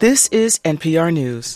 This is NPR News.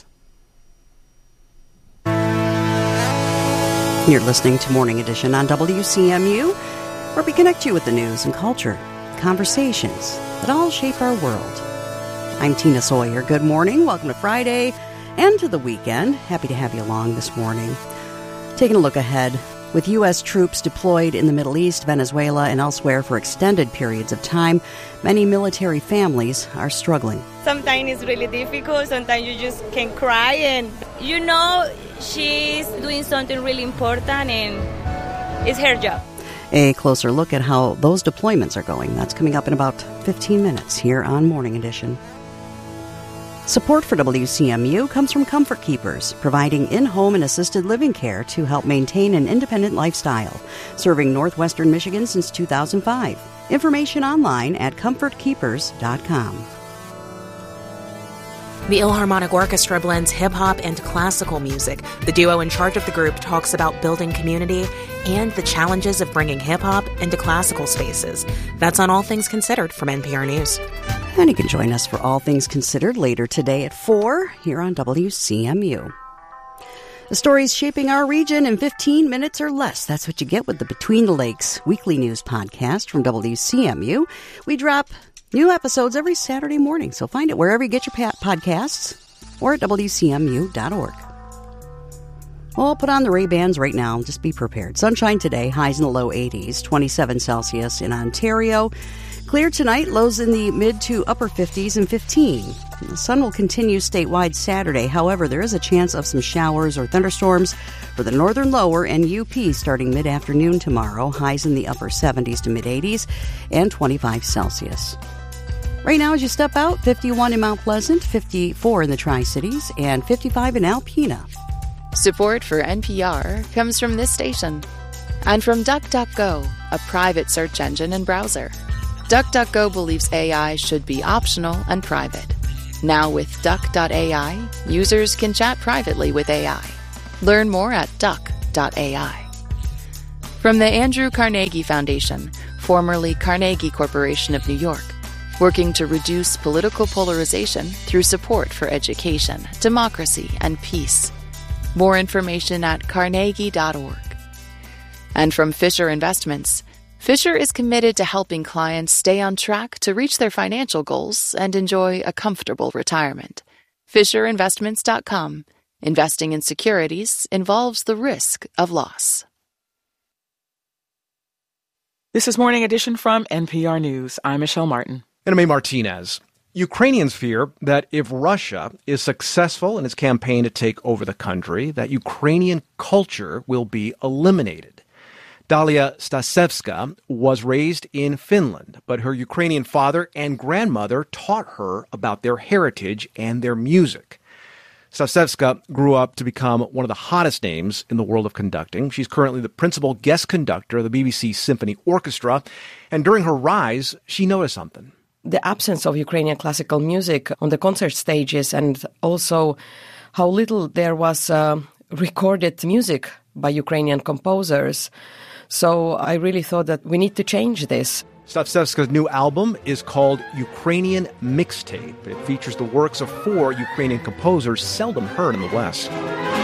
You're listening to Morning Edition on WCMU, where we connect you with the news and culture, conversations that all shape our world. I'm Tina Sawyer. Good morning. Welcome to Friday and to the weekend. Happy to have you along this morning. Taking a look ahead. With U.S. troops deployed in the Middle East, Venezuela, and elsewhere for extended periods of time, many military families are struggling. Sometimes it's really difficult. Sometimes you just can cry and, she's doing something really important and it's her job. A closer look at how those deployments are going. That's coming up in about 15 minutes here on Morning Edition. Support for WCMU comes from Comfort Keepers, providing in-home and assisted living care to help maintain an independent lifestyle, serving northwestern Michigan since 2005. Information online at comfortkeepers.com. The Philharmonic Orchestra blends hip-hop and classical music. The duo in charge of the group talks about building community and the challenges of bringing hip-hop into classical spaces. That's on All Things Considered from NPR News. And you can join us for All Things Considered later today at 4 here on WCMU. The stories shaping our region in 15 minutes or less. That's what you get with the Between the Lakes weekly news podcast from WCMU. We drop new episodes every Saturday morning, so find it wherever you get your podcasts or at WCMU.org. Well, put on the Ray-Bans right now. Just be prepared. Sunshine today, highs in the low 80s, 27 Celsius in Ontario. Clear tonight, lows in the mid to upper 50s and 15. The sun will continue statewide Saturday. However, there is a chance of some showers or thunderstorms for the northern lower and UP starting mid-afternoon tomorrow. Highs in the upper 70s to mid-80s and 25 Celsius. Right now, as you step out, 51 in Mount Pleasant, 54 in the Tri-Cities, and 55 in Alpena. Support for NPR comes from this station and from DuckDuckGo, a private search engine and browser. DuckDuckGo believes AI should be optional and private. Now with Duck.ai, users can chat privately with AI. Learn more at Duck.ai. From the Andrew Carnegie Foundation, formerly Carnegie Corporation of New York, working to reduce political polarization through support for education, democracy, and peace. More information at carnegie.org. And from Fisher Investments, Fisher is committed to helping clients stay on track to reach their financial goals and enjoy a comfortable retirement. FisherInvestments.com. Investing in securities involves the risk of loss. This is Morning Edition from NPR News. I'm Michelle Martin. And I'm A. Martinez. Ukrainians fear that if Russia is successful in its campaign to take over the country, that Ukrainian culture will be eliminated. Dalia Stasevska was raised in Finland, but her Ukrainian father and grandmother taught her about their heritage and their music. Stasevska grew up to become one of the hottest names in the world of conducting. She's currently the principal guest conductor of the BBC Symphony Orchestra, and during her rise, she noticed something. The absence of Ukrainian classical music on the concert stages, and also how little there was recorded music by Ukrainian composers. So I really thought that we need to change this. Stasevska's new album is called Ukrainian Mixtape. It features the works of 4 Ukrainian composers seldom heard in the West.